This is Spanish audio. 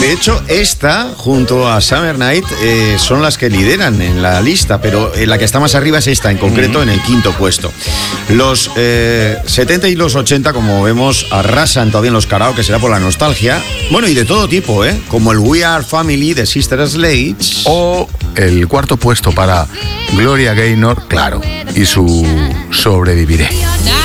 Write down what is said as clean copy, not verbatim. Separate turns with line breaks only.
De hecho, esta, junto a Summer Night, son las que lideran en la lista, pero la que está más arriba es esta, en concreto, en el quinto puesto. Los 70 y los 80, como vemos, arrasan todavía en los karaoke, será por la nostalgia. Bueno, y de todo tipo, como el We Are Family de Sister Sledge.
O el cuarto puesto para Gloria Gaynor, claro, y su Sobreviviré.